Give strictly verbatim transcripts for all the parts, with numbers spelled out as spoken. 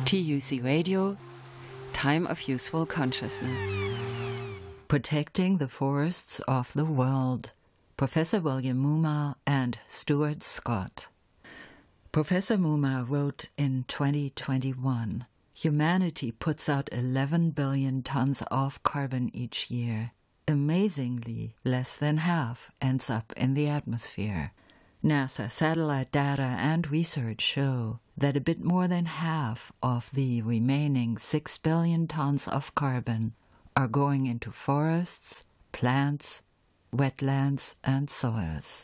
T U C Radio, Time of Useful Consciousness. Protecting the Forests of the World, Professor William Mumma and Stuart Scott. Professor Mumma wrote in twenty twenty-one, humanity puts out eleven billion tons of carbon each year. Amazingly, less than half ends up in the atmosphere. NASA satellite data and research show that a bit more than half of the remaining six billion tons of carbon are going into forests, plants, wetlands, and soils.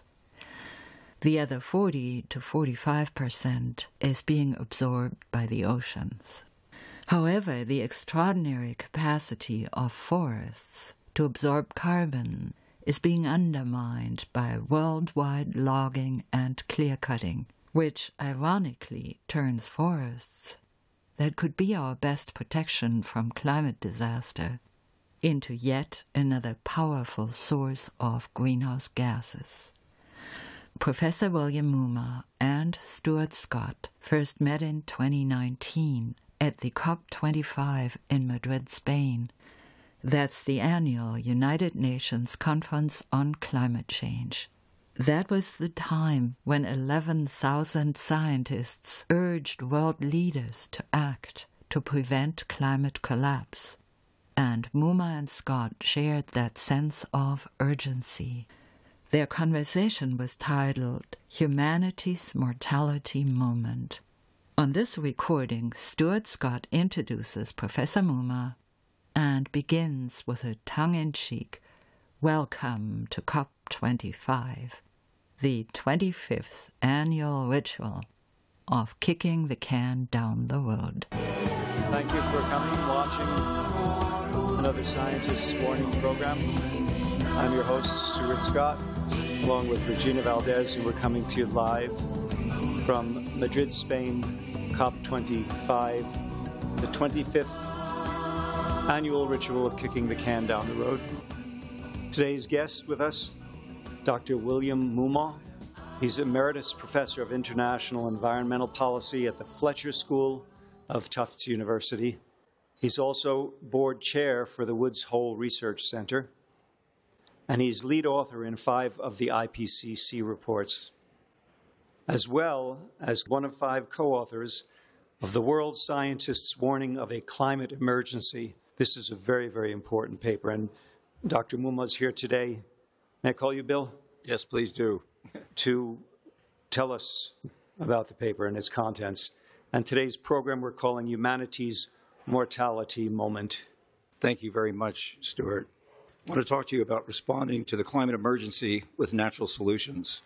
The other forty to forty-five percent is being absorbed by the oceans. However, the extraordinary capacity of forests to absorb carbon is being undermined by worldwide logging and clear-cutting, which ironically turns forests that could be our best protection from climate disaster into yet another powerful source of greenhouse gases. Professor William Mumma and Stuart Scott first met in twenty nineteen at the COP twenty-five in Madrid, Spain. That's the annual United Nations Conference on Climate Change. That was the time when eleven thousand scientists urged world leaders to act to prevent climate collapse. And Mumma and Scott shared that sense of urgency. Their conversation was titled Humanity's Mortality Moment. On this recording, Stuart Scott introduces Professor Mumma and begins with a tongue-in-cheek welcome to COP twenty-five, the twenty-fifth annual ritual of kicking the can down the road. Thank you for coming, watching another Scientist's Warning program. I'm your host, Stuart Scott, along with Regina Valdez, and we're coming to you live from Madrid, Spain, COP twenty-five, the twenty-fifth annual ritual of kicking the can down the road. Today's guest with us, Doctor William Mumma. He's Emeritus Professor of International Environmental Policy at the Fletcher School of Tufts University. He's also board chair for the Woods Hole Research Center, and he's lead author in five of the I P C C reports, as well as one of five co-authors of the World Scientists' Warning of a Climate Emergency. This is a very, very important paper, and Doctor Mumma's here today. May I call you Bill? Yes, please do. To tell us about the paper and its contents. And today's program we're calling Humanity's Mortality Moment. Thank you very much, Stuart. I want to talk to you about responding to the climate emergency with natural solutions.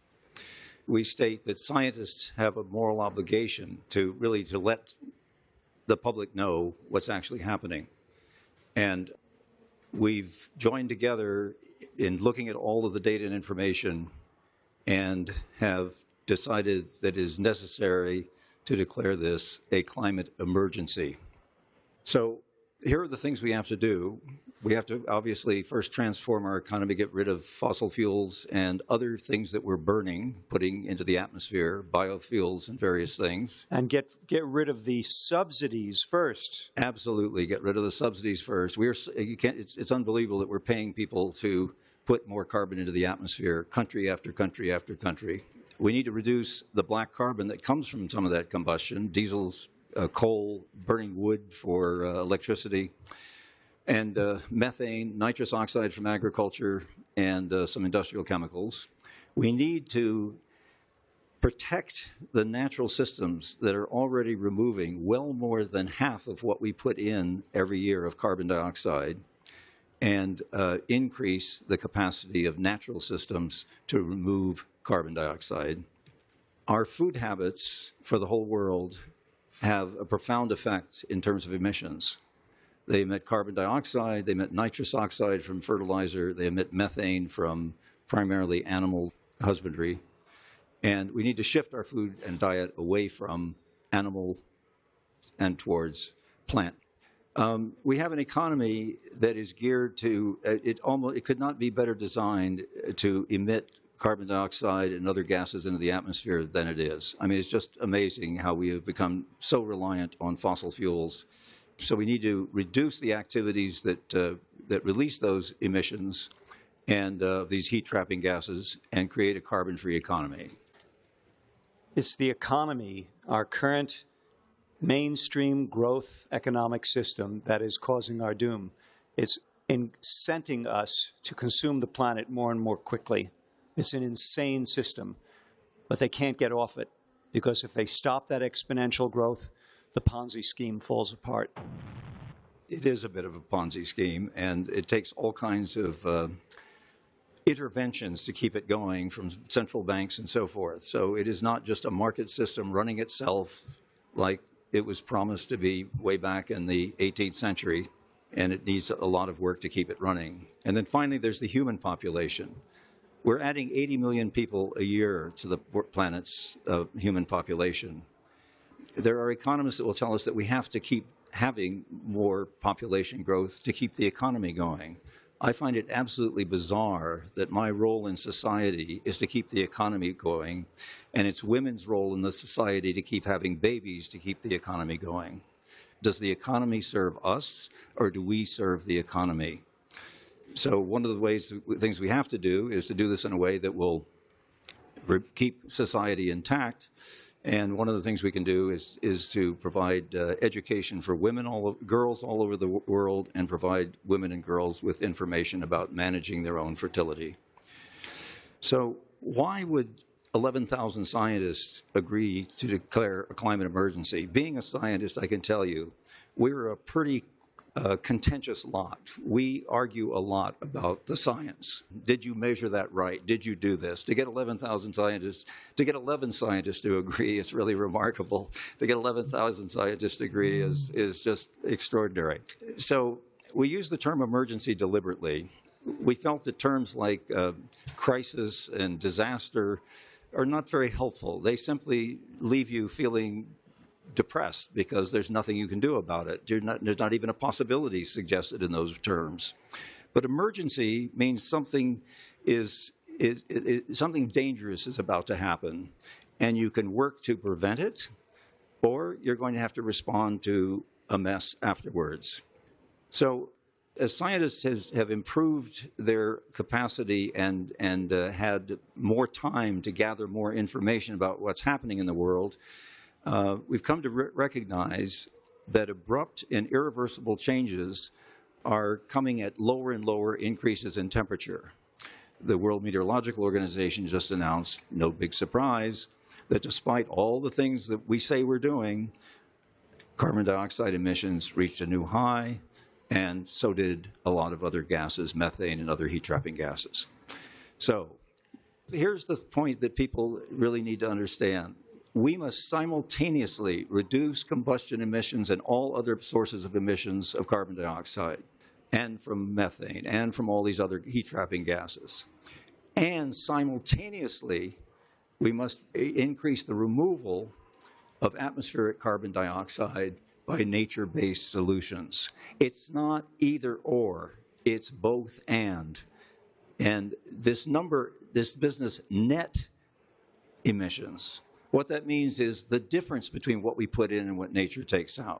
We state that scientists have a moral obligation to really to let the public know what's actually happening. And we've joined together in looking at all of the data and information and have decided that it is necessary to declare this a climate emergency. So here are the things we have to do. We have to obviously first transform our economy, get rid of fossil fuels and other things that we're burning, putting into the atmosphere, biofuels and various things. And get get rid of the subsidies first. Absolutely, get rid of the subsidies first. We're you can't. It's it's unbelievable that we're paying people to put more carbon into the atmosphere, country after country after country. We need to reduce the black carbon that comes from some of that combustion, diesels, uh, coal, burning wood for uh, electricity. And uh, methane, nitrous oxide from agriculture, and uh, some industrial chemicals. We need to protect the natural systems that are already removing well more than half of what we put in every year of carbon dioxide, and uh, increase the capacity of natural systems to remove carbon dioxide. Our food habits for the whole world have a profound effect in terms of emissions. They emit carbon dioxide, they emit nitrous oxide from fertilizer, they emit methane from primarily animal husbandry. And we need to shift our food and diet away from animal and towards plant. Um, we have an economy that is geared to, uh, it almost, it could not be better designed to emit carbon dioxide and other gases into the atmosphere than it is. I mean, it's just amazing how we have become so reliant on fossil fuels. So we need to reduce the activities that, uh, that release those emissions and uh, these heat-trapping gases and create a carbon-free economy. It's the economy, our current mainstream growth economic system, that is causing our doom. It's incenting us to consume the planet more and more quickly. It's an insane system, but they can't get off it, because if they stop that exponential growth, the Ponzi scheme falls apart. It is a bit of a Ponzi scheme, and it takes all kinds of uh, interventions to keep it going from central banks and so forth. So it is not just a market system running itself like it was promised to be way back in the eighteenth century, and it needs a lot of work to keep it running. And then finally, there's the human population. We're adding eighty million people a year to the planet's uh, human population. There are economists that will tell us that we have to keep having more population growth to keep the economy going. I find it absolutely bizarre that my role in society is to keep the economy going, and it's women's role in the society to keep having babies to keep the economy going. Does the economy serve us, or do we serve the economy? So one of the ways, things we have to do is to do this in a way that will keep society intact. And one of the things we can do is, is to provide uh, education for women, all girls all over the world, and provide women and girls with information about managing their own fertility. So why would eleven thousand scientists agree to declare a climate emergency? Being a scientist, I can tell you, we're a pretty Uh, contentious lot. We argue a lot about the science. Did you measure that right? Did you do this? To get eleven thousand scientists, to get eleven scientists to agree is really remarkable. To get eleven thousand scientists to agree is, is just extraordinary. So we use the term emergency deliberately. We felt that terms like uh, crisis and disaster are not very helpful. They simply leave you feeling depressed because there's nothing you can do about it. Not, there's not even a possibility suggested in those terms. But emergency means something is, is, is something dangerous is about to happen, and you can work to prevent it, or you're going to have to respond to a mess afterwards. So as scientists has, have improved their capacity and, and uh, had more time to gather more information about what's happening in the world, Uh, we've come to re recognize that abrupt and irreversible changes are coming at lower and lower increases in temperature. The World Meteorological Organization just announced, no big surprise, that despite all the things that we say we're doing, carbon dioxide emissions reached a new high, and so did a lot of other gases, methane and other heat-trapping gases. So here's the point that people really need to understand. We must simultaneously reduce combustion emissions and all other sources of emissions of carbon dioxide and from methane and from all these other heat-trapping gases. And simultaneously, we must increase the removal of atmospheric carbon dioxide by nature-based solutions. It's not either or, it's both and. And this number, this business net emissions, what that means is the difference between what we put in and what nature takes out.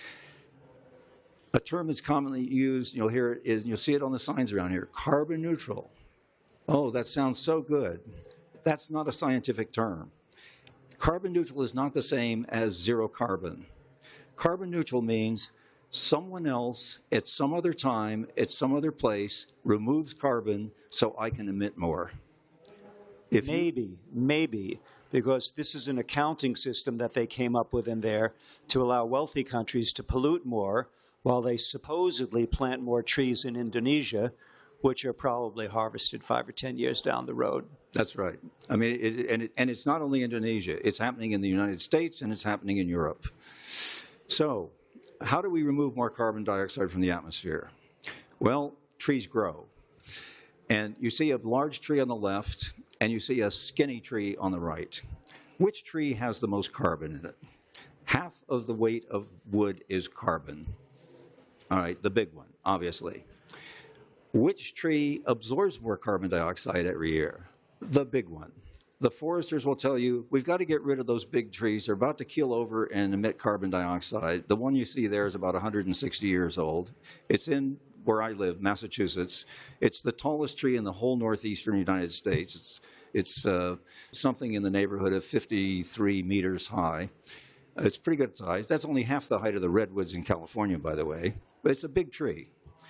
A term that's commonly used, you'll hear it, is, you'll see it on the signs around here, carbon neutral. Oh, that sounds so good. That's not a scientific term. Carbon neutral is not the same as zero carbon. Carbon neutral means someone else at some other time, at some other place, removes carbon so I can emit more. If maybe, you, maybe. Because this is an accounting system that they came up with in there to allow wealthy countries to pollute more while they supposedly plant more trees in Indonesia, which are probably harvested five or ten years down the road. That's right. I mean, it, and, it, and it's not only Indonesia. It's happening in the United States, and it's happening in Europe. So how do we remove more carbon dioxide from the atmosphere? Well, trees grow. And you see a large tree on the left, and you see a skinny tree on the right. Which tree has the most carbon in it? Half of the weight of wood is carbon. All right, the big one, obviously. Which tree absorbs more carbon dioxide every year? The big one. The foresters will tell you, we've got to get rid of those big trees. They're about to keel over and emit carbon dioxide. The one you see there is about one hundred sixty years old. It's in where I live, Massachusetts. It's the tallest tree in the whole northeastern United States. It's, it's uh, something in the neighborhood of fifty-three meters high. It's pretty good size. That's only half the height of the redwoods in California, by the way. But it's a big tree.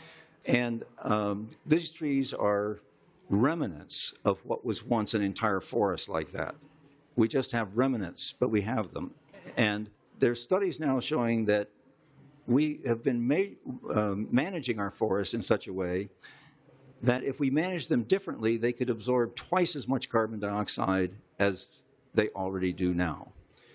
And um, these trees are remnants of what was once an entire forest like that. We just have remnants, but we have them. And there's studies now showing that we have been ma- um, managing our forests in such a way that if we manage them differently, they could absorb twice as much carbon dioxide as they already do now.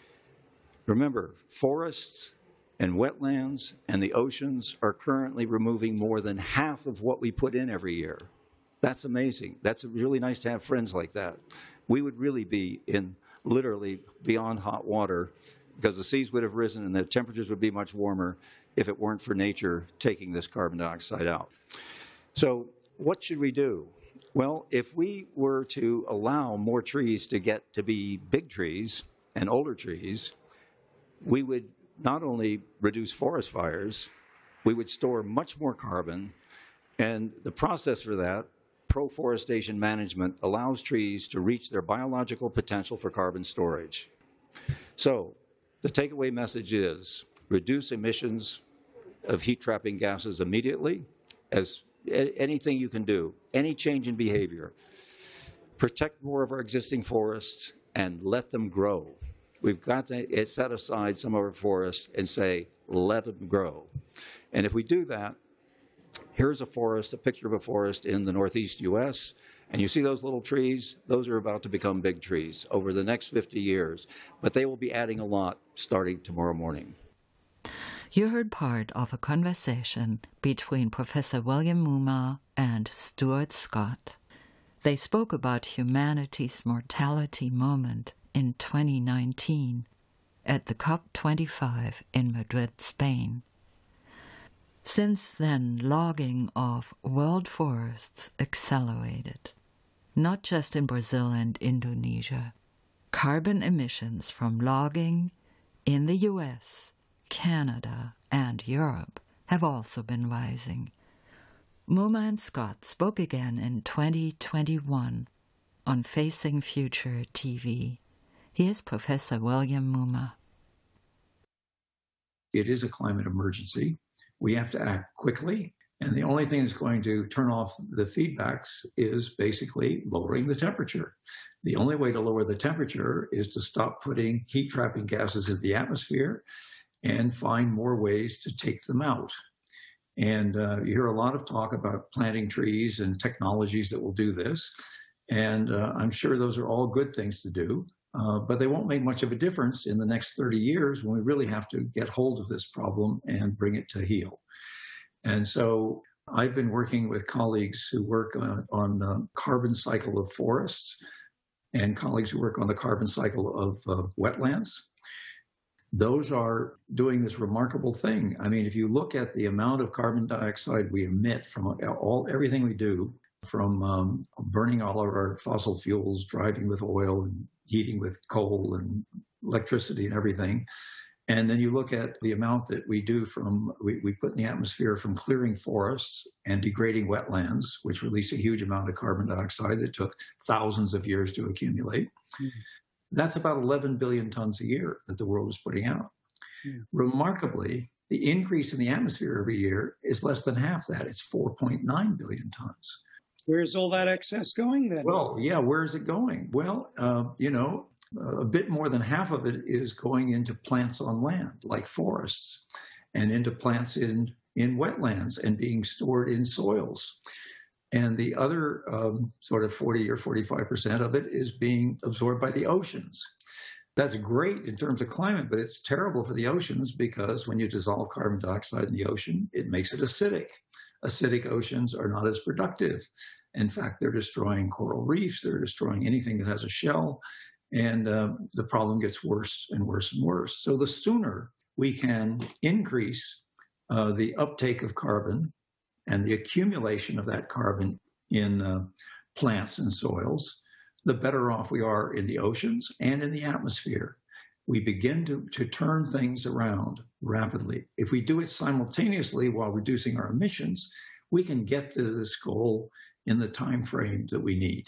Remember, forests and wetlands and the oceans are currently removing more than half of what we put in every year. That's amazing. That's really nice to have friends like that. We would really be in literally beyond hot water because the seas would have risen and the temperatures would be much warmer if it weren't for nature taking this carbon dioxide out. So what should we do? Well, if we were to allow more trees to get to be big trees and older trees, we would not only reduce forest fires, we would store much more carbon, and the process for that, pro-forestation management, allows trees to reach their biological potential for carbon storage. So the takeaway message is reduce emissions of heat-trapping gases immediately, as anything you can do, any change in behavior. Protect more of our existing forests and let them grow. We've got to set aside some of our forests and say, let them grow. And if we do that, here's a forest, a picture of a forest in the northeast U S, and you see those little trees? Those are about to become big trees over the next fifty years, but they will be adding a lot starting tomorrow morning. You heard part of a conversation between Professor William Mumma and Stuart Scott. They spoke about humanity's mortality moment in twenty nineteen at the COP twenty-five in Madrid, Spain. Since then, logging of world forests accelerated, not just in Brazil and Indonesia. Carbon emissions from logging in the U S, Canada, and Europe have also been rising. Mumma and Scott spoke again in twenty twenty-one on Facing Future T V. Here's Professor William Mumma. It is a climate emergency. We have to act quickly, and the only thing that's going to turn off the feedbacks is basically lowering the temperature. The only way to lower the temperature is to stop putting heat-trapping gases into the atmosphere and find more ways to take them out. And uh, you hear a lot of talk about planting trees and technologies that will do this, and uh, I'm sure those are all good things to do. Uh, but they won't make much of a difference in the next thirty years when we really have to get hold of this problem and bring it to heel. And so I've been working with colleagues who work on, on the carbon cycle of forests and colleagues who work on the carbon cycle of uh, wetlands. Those are doing this remarkable thing. I mean, if you look at the amount of carbon dioxide we emit from all everything we do, from um, burning all of our fossil fuels, driving with oil and heating with coal and electricity and everything. And then you look at the amount that we do from, we, we put in the atmosphere from clearing forests and degrading wetlands, which release a huge amount of carbon dioxide that took thousands of years to accumulate. Mm. That's about eleven billion tons a year that the world is putting out. Mm. Remarkably, the increase in the atmosphere every year is less than half that. It's four point nine billion tons. Where's all that excess going then? Well, yeah, where is it going? Well, uh, you know, a bit more than half of it is going into plants on land, like forests, and into plants in, in wetlands and being stored in soils. And the other um, sort of forty or forty-five percent of it is being absorbed by the oceans. That's great in terms of climate, but it's terrible for the oceans because when you dissolve carbon dioxide in the ocean, it makes it acidic. Acidic oceans are not as productive. In fact, they're destroying coral reefs. They're destroying anything that has a shell. And uh, the problem gets worse and worse and worse. So the sooner we can increase uh, the uptake of carbon and the accumulation of that carbon in uh, plants and soils, the better off we are in the oceans and in the atmosphere. We begin to, to turn things around rapidly. If we do it simultaneously while reducing our emissions, we can get to this goal in the time frame that we need.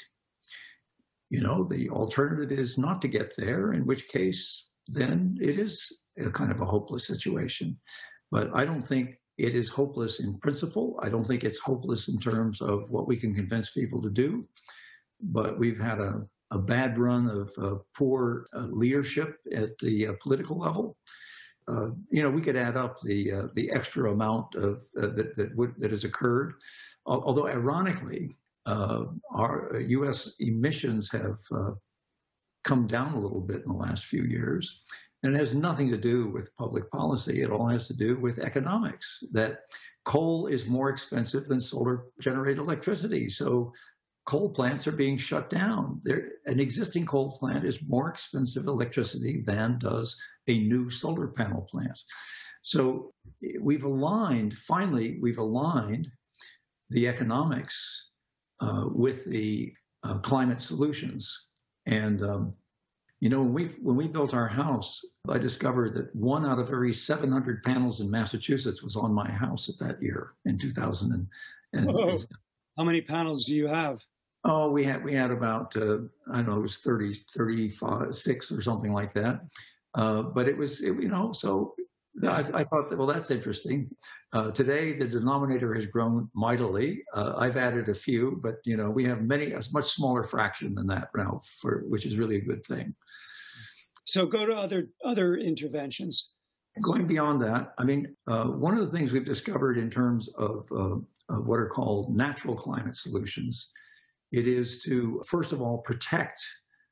You know, the alternative is not to get there, in which case, then it is a kind of a hopeless situation. But I don't think it is hopeless in principle. I don't think it's hopeless in terms of what we can convince people to do. But we've had a, a bad run of uh, poor uh, leadership at the uh, political level. Uh, you know, we could add up the uh, the extra amount of uh, that that, would, that has occurred. Although, ironically, uh, our U S emissions have uh, come down a little bit in the last few years. And it has nothing to do with public policy. It all has to do with economics, that coal is more expensive than solar-generated electricity. So coal plants are being shut down. There, an existing coal plant is more expensive electricity than does a new solar panel plant. So we've aligned, finally, we've aligned the economics uh, with the uh, climate solutions. And um, You know, when we when we built our house, I discovered that one out of every seven hundred panels in Massachusetts was on my house at that year in two thousand. And, and how many panels do you have? Oh, we had we had about uh, I don't know, it was thirty, thirty-five, six or something like that. Uh, but it was it, you know, so I, I thought, well, that's interesting. Uh, today, the denominator has grown mightily. Uh, I've added a few, but, you know, we have many, a much smaller fraction than that now, for which is really a good thing. So go to other other interventions. Going beyond that, I mean, uh, one of the things we've discovered in terms of, uh, of what are called natural climate solutions, it is to, first of all, protect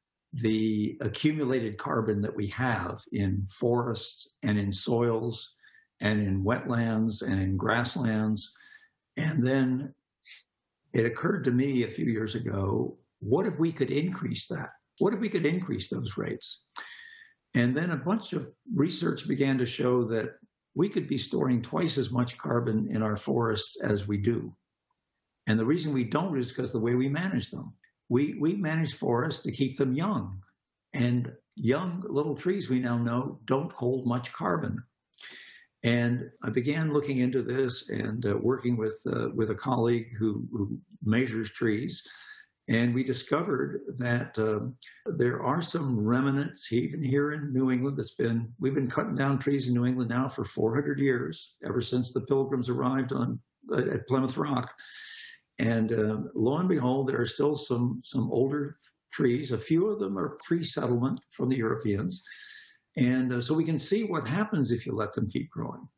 the accumulated carbon that we have in forests and in soils and in wetlands and in grasslands. And then it occurred to me a few years ago, what if we could increase that? What if we could increase those rates? And then a bunch of research began to show that we could be storing twice as much carbon in our forests as we do. And the reason we don't is because of the way we manage them. We, we manage forests to keep them young. And young little trees, we now know, don't hold much carbon. And I began looking into this and uh, working with, uh, with a colleague who, who measures trees. And we discovered that um, there are some remnants, even here in New England, that's been, we've been cutting down trees in New England now for four hundred years, ever since the Pilgrims arrived on uh, at Plymouth Rock. And uh, lo and behold, there are still some, some older trees. A few of them are pre-settlement from the Europeans. And uh, so we can see what happens if you let them keep growing.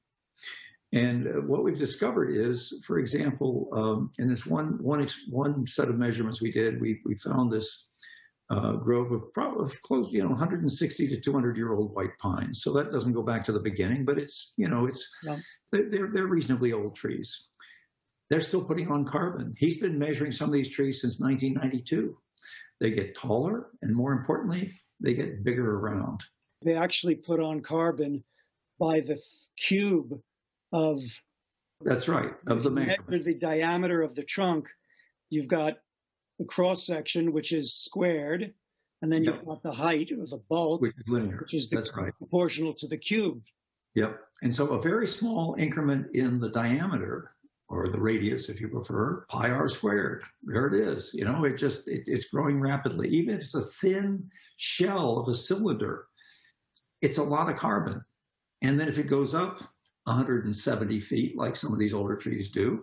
And uh, what we've discovered is, for example, um, in this one, one, one set of measurements we did, we, we found this uh, grove of, probably of close, you know, one hundred sixty to two hundred year old white pines. So that doesn't go back to the beginning, but it's, you know, it's, yeah. they're, they're, they're reasonably old trees. They're still putting on carbon. He's been measuring some of these trees since nineteen ninety-two. They get taller, and more importantly, they get bigger around. They actually put on carbon by the cube of... That's right, of the measurement. The diameter of the trunk. You've got the cross-section, which is squared, and then you've yep. got the height, or the bulk, which is linear. Which is the, That's right. proportional to the cube. Yep. And so a very small increment in the diameter, or the radius, if you prefer, pi r squared. There it is. You know, it just, it, it's growing rapidly. Even if it's a thin shell of a cylinder, it's a lot of carbon. And then if it goes up one hundred seventy feet, like some of these older trees do,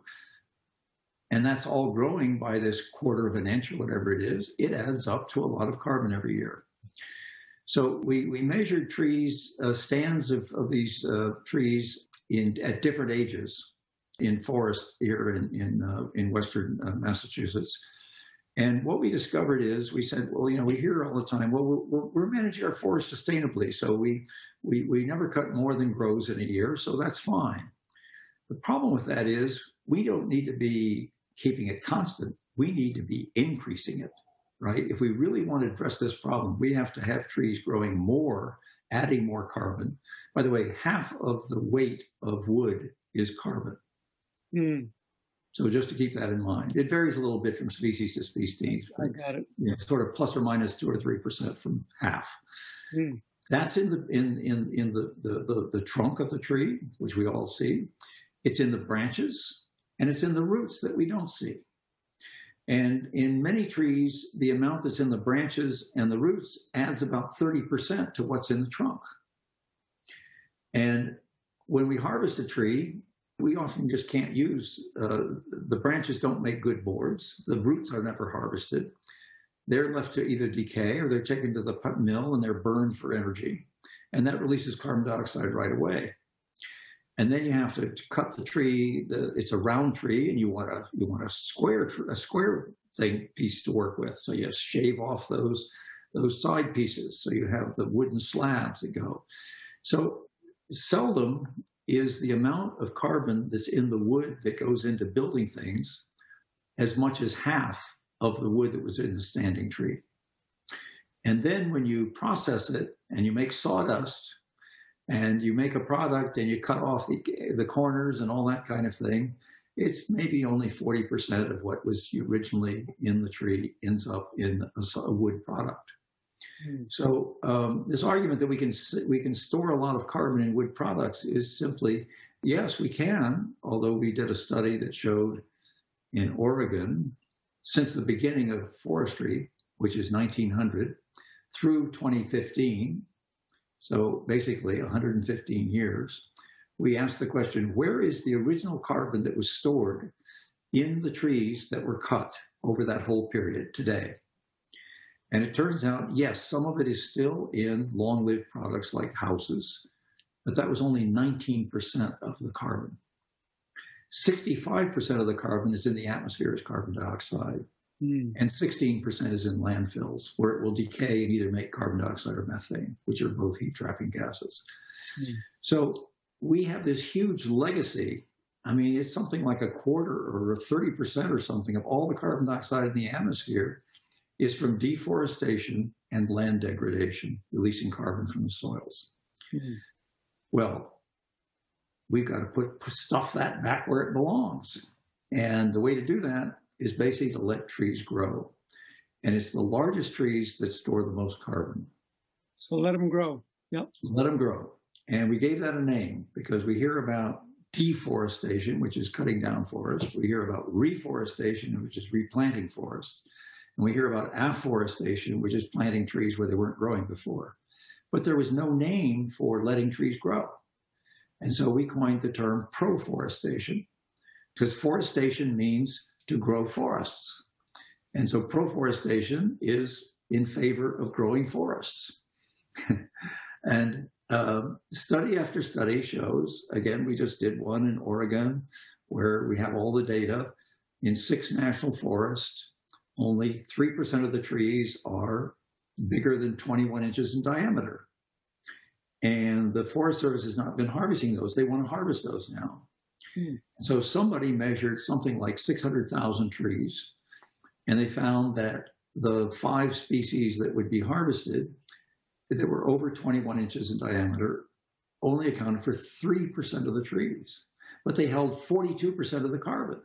and that's all growing by this quarter of an inch or whatever it is, it adds up to a lot of carbon every year. So we, we measured trees, uh, stands of, of these uh, trees in, at different ages in forests here in, in, uh, in Western uh, Massachusetts. And what we discovered is, we said, well, you know, we hear all the time, well, we're, we're managing our forests sustainably, so we, we, we never cut more than grows in a year, so that's fine. The problem with that is, we don't need to be keeping it constant. We need to be increasing it, right? If we really want to address this problem, we have to have trees growing more, adding more carbon. By the way, half of the weight of wood is carbon. Mm. So just to keep that in mind, it varies a little bit from species to species. I got it. You know, sort of plus or minus two or three percent from half. Mm. That's in the in in in the, the the the trunk of the tree, which we all see. It's in the branches, and it's in the roots that we don't see. And in many trees, the amount that's in the branches and the roots adds about thirty percent to what's in the trunk. And when we harvest a tree, we often just can't use, uh, the branches don't make good boards. The roots are never harvested. They're left to either decay or they're taken to the mill and they're burned for energy. And that releases carbon dioxide right away. And then you have to, to cut the tree. The, it's a round tree, and you want a you want a square a square thing piece to work with. So you shave off those those side pieces. So you have the wooden slabs that go. So seldom is the amount of carbon that's in the wood that goes into building things as much as half of the wood that was in the standing tree. And then when you process it and you make sawdust and you make a product and you cut off the, the corners and all that kind of thing, it's maybe only forty percent of what was originally in the tree ends up in a, a wood product. Mm. So um, this argument that we can we can store a lot of carbon in wood products is simply, yes, we can, although we did a study that showed in Oregon, since the beginning of forestry, which is nineteen hundred, through twenty fifteen, so basically one hundred fifteen years, we asked the question, where is the original carbon that was stored in the trees that were cut over that whole period today? And it turns out, yes, some of it is still in long-lived products like houses, but that was only nineteen percent of the carbon. sixty-five percent of the carbon is in the atmosphere as carbon dioxide, mm. and sixteen percent is in landfills, where it will decay and either make carbon dioxide or methane, which are both heat-trapping gases. Mm. So we have this huge legacy. I mean, it's something like a quarter or thirty percent or something of all the carbon dioxide in the atmosphere is from deforestation and land degradation, releasing carbon from the soils. Mm-hmm. Well, we've got to put stuff that back where it belongs. And the way to do that is basically to let trees grow. And it's the largest trees that store the most carbon. So let them grow. Yep. Let them grow. And we gave that a name because we hear about deforestation, which is cutting down forests. We hear about reforestation, which is replanting forests. And we hear about afforestation, which is planting trees where they weren't growing before. But there was no name for letting trees grow. And so we coined the term proforestation, because forestation means to grow forests. And so proforestation is in favor of growing forests. And uh, study after study shows, again, we just did one in Oregon, where we have all the data in six national forests. Only three percent of the trees are bigger than twenty-one inches in diameter. And the Forest Service has not been harvesting those. They want to harvest those now. Hmm. So somebody measured something like six hundred thousand trees, and they found that the five species that would be harvested that were over twenty-one inches in diameter only accounted for three percent of the trees, but they held forty-two percent of the carbon.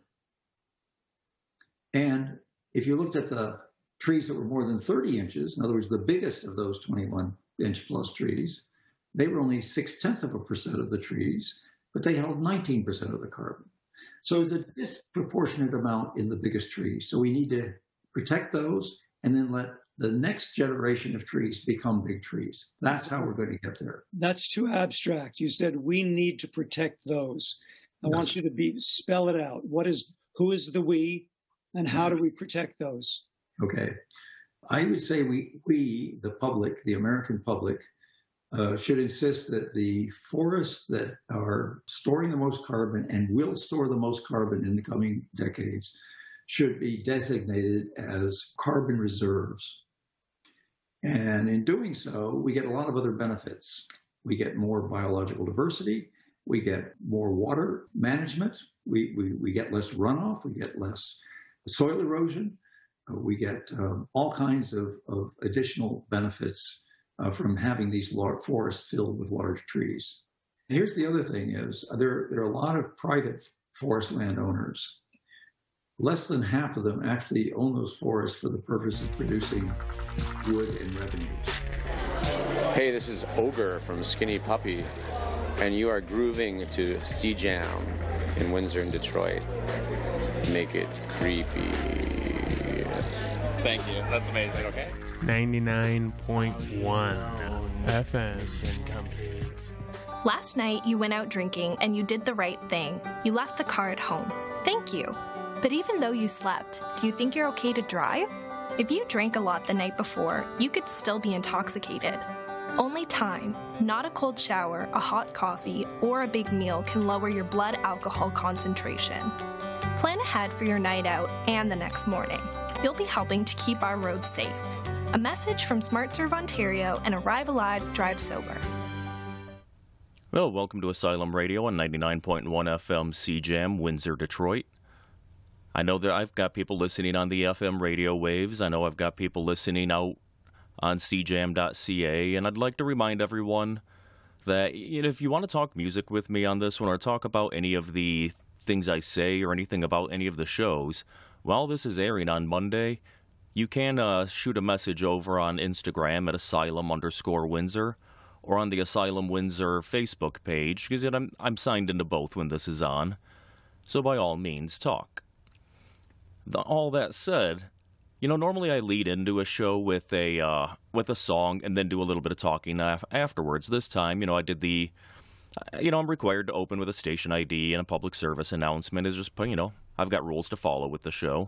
And if you looked at the trees that were more than thirty inches, in other words, the biggest of those twenty-one inch plus trees, they were only six tenths of a percent of the trees, but they held nineteen percent of the carbon. So it's a disproportionate amount in the biggest trees. So we need to protect those and then let the next generation of trees become big trees. That's how we're going to get there. That's too abstract. You said we need to protect those. I yes. want you to be spell it out. What is, who is the we? And how do we protect those? Okay. I would say we, we the public, the American public, uh, should insist that the forests that are storing the most carbon and will store the most carbon in the coming decades should be designated as carbon reserves. And in doing so, we get a lot of other benefits. We get more biological diversity. We get more water management. We, we, we get less runoff. We get less soil erosion. Uh, we get um, all kinds of, of additional benefits uh, from having these large forests filled with large trees. And here's the other thing is uh, there, there are a lot of private forest landowners less than half of them actually own those forests for the purpose of producing wood and revenues. Hey, this is Ogre from Skinny Puppy, and you are grooving to C Jam in Windsor and Detroit. Make it creepy. Thank you. That's amazing. Okay. ninety-nine point one F M. Last night, you went out drinking and you did the right thing. You left the car at home. Thank you. But even though you slept, do you think you're okay to drive? If you drank a lot the night before, you could still be intoxicated. Only time, not a cold shower, a hot coffee, or a big meal can lower your blood alcohol concentration. Plan ahead for your night out and the next morning. You'll be helping to keep our roads safe. A message from SmartServe Ontario and Arrive Alive, Drive Sober. Well, welcome to Asylum Radio on ninety-nine point one F M C Jam, Windsor, Detroit. I know that I've got people listening on the F M radio waves. I know I've got people listening out on c jam dot c a, and I'd like to remind everyone that, you know, if you want to talk music with me on this one or talk about any of the things I say or anything about any of the shows, while this is airing on Monday, you can uh, shoot a message over on Instagram at asylum underscore Windsor or on the Asylum Windsor Facebook page, because I'm, I'm signed into both when this is on. So by all means, talk. The, all that said, you know, normally I lead into a show with a uh, with a song and then do a little bit of talking af- afterwards. This time, you know, I did the, uh, you know, I'm required to open with a station I D and a public service announcement. Is just, you know, I've got rules to follow with the show.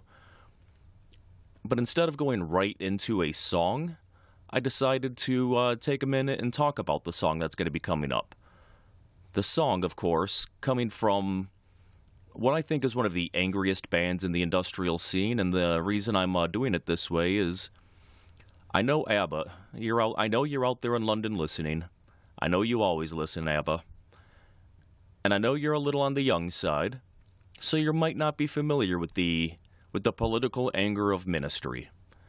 But instead of going right into a song, I decided to uh, take a minute and talk about the song that's going to be coming up. The song, of course, coming from what I think is one of the angriest bands in the industrial scene, and the reason I'm uh, doing it this way is I know ABBA. You're out. I know you're out there in London listening. I know you always listen, ABBA. And I know you're a little on the young side, so you might not be familiar with the with the political anger of Ministry.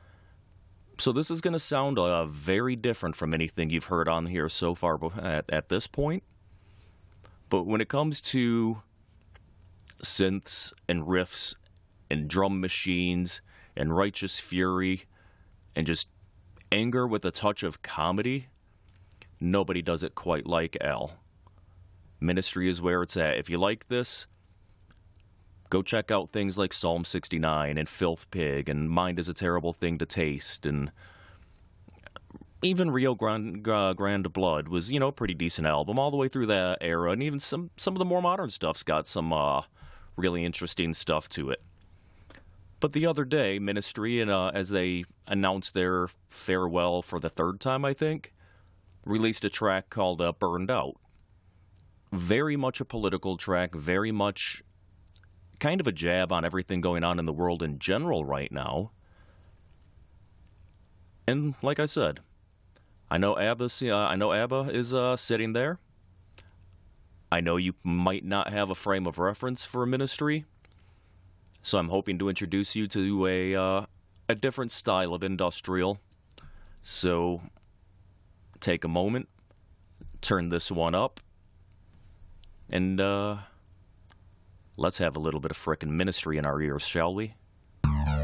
So this is going to sound uh, very different from anything you've heard on here so far at, at this point. But when it comes to synths and riffs and drum machines and righteous fury and just anger with a touch of comedy, nobody does it quite like Al. Ministry is where it's at. If you like this, go check out things like Psalm sixty-nine and Filth Pig and Mind is a Terrible Thing to Taste, and even Rio Grande, uh, Grande Blood was, you know, a pretty decent album all the way through that era, and even some, some of the more modern stuff's got some uh, really interesting stuff to it. But the other day, Ministry, and uh, as they announced their farewell for the third time, I think, released a track called uh, Burned Out. Very much a political track, very much kind of a jab on everything going on in the world in general right now. And like I said, I know ABBA's, uh, I know ABBA is uh, sitting there. I know you might not have a frame of reference for a Ministry, so I'm hoping to introduce you to a uh, a different style of industrial. So take a moment, turn this one up, and uh, let's have a little bit of frickin' Ministry in our ears, shall we?